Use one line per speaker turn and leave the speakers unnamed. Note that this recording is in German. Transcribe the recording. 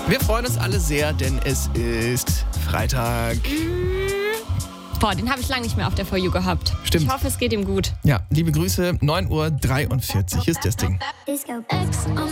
Wir freuen uns alle sehr, denn es ist Freitag.
Boah, den habe ich lange nicht mehr auf der For You gehabt.
Stimmt.
Ich hoffe, es geht ihm gut.
Ja, liebe Grüße, 9:43 Uhr ist das Ding.
Disco X on